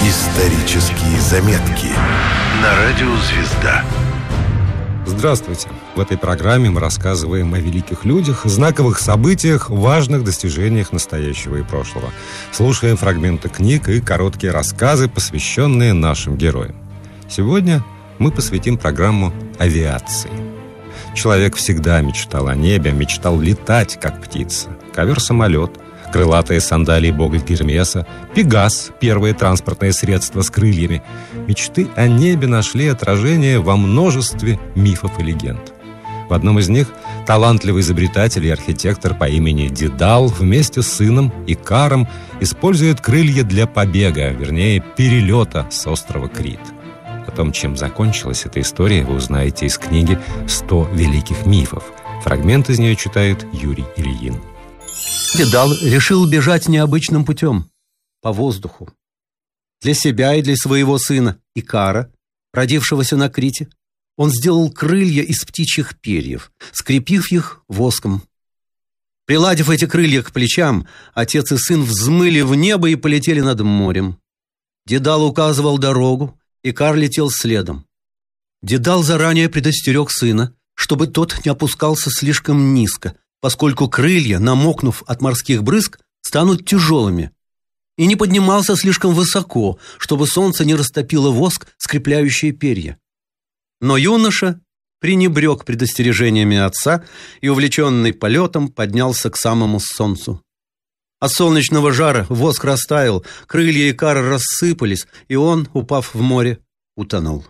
Исторические заметки на радио «Звезда». Здравствуйте! В этой программе мы рассказываем о великих людях, знаковых событиях, важных достижениях настоящего и прошлого. Слушаем фрагменты книг и короткие рассказы, посвященные нашим героям. Сегодня мы посвятим программу авиации. Человек всегда мечтал о небе, мечтал летать, как птица. Ковер-самолет, крылатые сандалии бога Гермеса, Пегас, первые транспортные средства с крыльями. Мечты о небе нашли отражение во множестве мифов и легенд. В одном из них талантливый изобретатель и архитектор по имени Дедал вместе с сыном Икаром использует крылья для побега, вернее, перелета с острова Крит. О том, чем закончилась эта история, вы узнаете из книги «100 великих мифов». Фрагмент из нее читает Юрий Ильин. Дедал решил бежать необычным путем, по воздуху. Для себя и для своего сына Икара, родившегося на Крите, он сделал крылья из птичьих перьев, скрепив их воском. Приладив эти крылья к плечам, отец и сын взмыли в небо и полетели над морем. Дедал указывал дорогу, Икар летел следом. Дедал заранее предостерег сына, чтобы тот не опускался слишком низко, поскольку крылья, намокнув от морских брызг, станут тяжелыми, и не поднимался слишком высоко, чтобы солнце не растопило воск, скрепляющие перья. Но юноша пренебрег предостережениями отца и, увлеченный полетом, поднялся к самому солнцу. От солнечного жара воск растаял, крылья Икара рассыпались, и он, упав в море, утонул.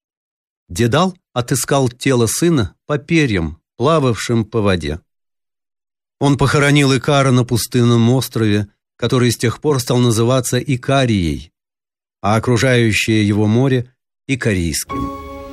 Дедал отыскал тело сына по перьям, плававшим по воде. Он похоронил Икара на пустынном острове, который с тех пор стал называться Икарией, а окружающее его море – Икарийским.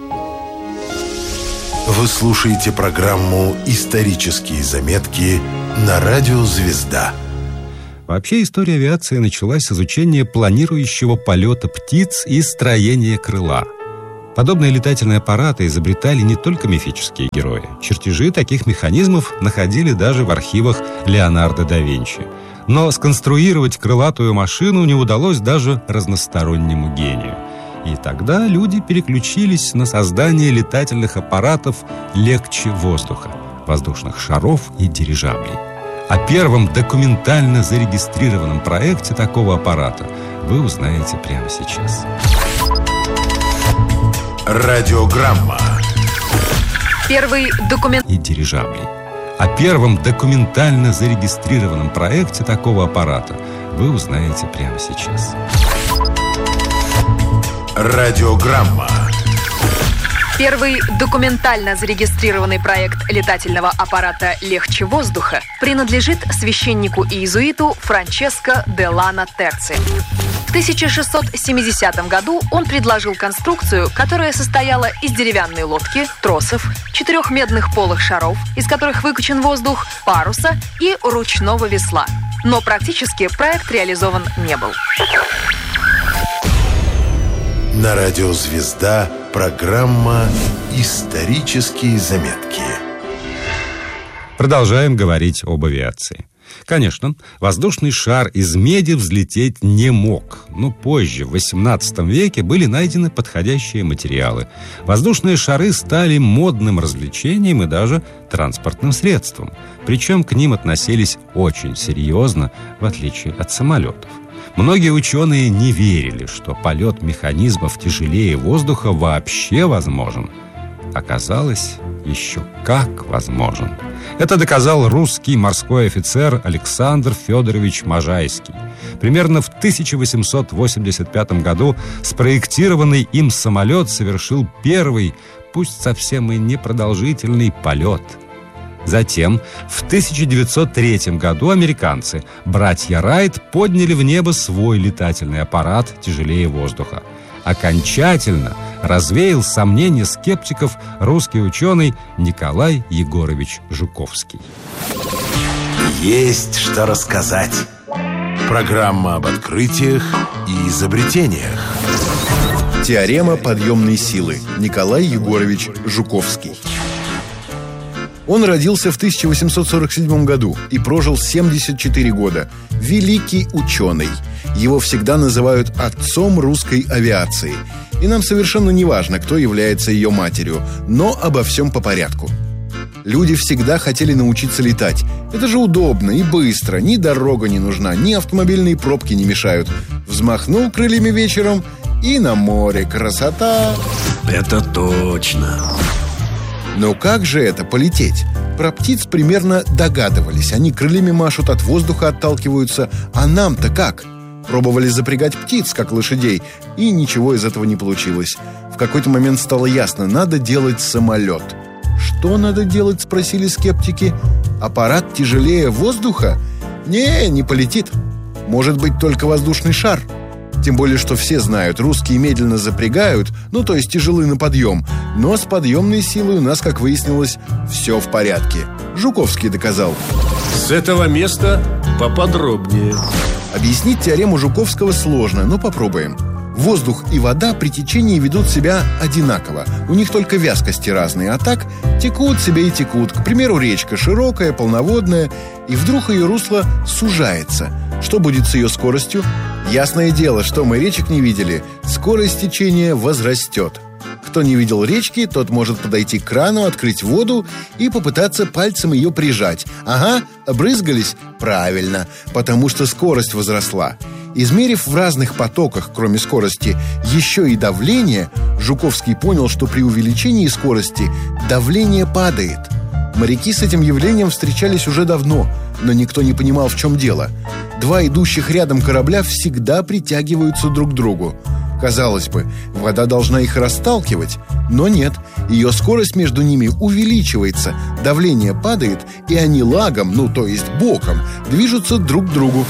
Вы слушаете программу «Исторические заметки» на радио «Звезда». Вообще история авиации началась с изучения планирующего полета птиц и строения крыла. Подобные летательные аппараты изобретали не только мифические герои. Чертежи таких механизмов находили даже в архивах Леонардо да Винчи. Но сконструировать крылатую машину не удалось даже разностороннему гению. И тогда люди переключились на создание летательных аппаратов легче воздуха, воздушных шаров и дирижаблей. О первом документально зарегистрированном проекте такого аппарата вы узнаете прямо сейчас. Радиограмма. Первый документ и дирижаблей. О первом документально зарегистрированном проекте такого аппарата вы узнаете прямо сейчас. Радиограмма. Первый документально зарегистрированный проект летательного аппарата «Легче воздуха» принадлежит священнику-иезуиту Франческо де Лана Терци. В 1670 году он предложил конструкцию, которая состояла из деревянной лодки, тросов, 4 медных полых шаров, из которых выкачан воздух, паруса и ручного весла. Но практически проект реализован не был. На радио «Звезда» программа «Исторические заметки». Продолжаем говорить об авиации. Конечно, воздушный шар из меди взлететь не мог, но позже, в XVIII веке, были найдены подходящие материалы. Воздушные шары стали модным развлечением и даже транспортным средством. Причем к ним относились очень серьезно, в отличие от самолетов. Многие ученые не верили, что полет механизмов тяжелее воздуха вообще возможен. Оказалось, еще как возможен. Это доказал русский морской офицер Александр Федорович Можайский. Примерно в 1885 году спроектированный им самолет совершил первый, пусть совсем и непродолжительный полет. Затем, в 1903 году американцы, братья Райт, подняли в небо свой летательный аппарат тяжелее воздуха. Окончательно развеял сомнения скептиков русский ученый Николай Егорович Жуковский. Есть что рассказать. Программа об открытиях и изобретениях. Теорема подъемной силы. Николай Егорович Жуковский. Он родился в 1847 году и прожил 74 года. Великий ученый. Его всегда называют отцом русской авиации. И нам совершенно не важно, кто является ее матерью, но обо всем по порядку. Люди всегда хотели научиться летать. Это же удобно и быстро. Ни дорога не нужна, ни автомобильные пробки не мешают. Взмахнул крыльями вечером и на море. Красота! Это точно. Но как же это полететь? Про птиц примерно догадывались. Они крыльями машут, от воздуха отталкиваются. А нам-то как? Пробовали запрягать птиц, как лошадей, и ничего из этого не получилось. В какой-то момент стало ясно, надо делать самолет. Что надо делать, спросили скептики. Аппарат тяжелее воздуха? Не полетит. Может быть, только воздушный шар. Тем более, что все знают, русские медленно запрягают, то есть тяжелы на подъем. Но с подъемной силой у нас, как выяснилось, все в порядке. Жуковский доказал. С этого места поподробнее. Объяснить теорему Жуковского сложно, но попробуем. Воздух и вода при течении ведут себя одинаково. У них только вязкости разные, а так текут себе и текут. К примеру, речка широкая, полноводная, и вдруг ее русло сужается. Что будет с ее скоростью? Ясное дело, что мы речек не видели, скорость течения возрастет. Кто не видел речки, тот может подойти к крану, открыть воду и попытаться пальцем ее прижать. Ага, обрызгались? Правильно, потому что скорость возросла. Измерив в разных потоках, кроме скорости, еще и давление, Жуковский понял, что при увеличении скорости давление падает. Моряки с этим явлением встречались уже давно, но никто не понимал, в чем дело. Два идущих рядом корабля всегда притягиваются друг к другу. Казалось бы, вода должна их расталкивать, но нет, ее скорость между ними увеличивается, давление падает, и они лагом, то есть боком, движутся друг к другу.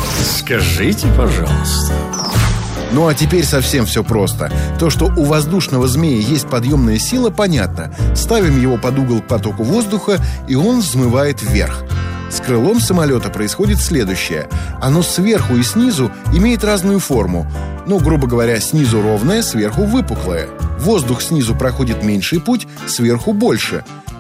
Скажите, пожалуйста. Ну а теперь совсем все просто. То, что у воздушного змея есть подъемная сила, понятно. Ставим его под угол к потоку воздуха, и он взмывает вверх. С крылом самолета происходит следующее. Оно сверху и снизу имеет разную форму. Грубо говоря, снизу ровное, сверху выпуклое. Воздух снизу проходит меньший путь, сверху больше.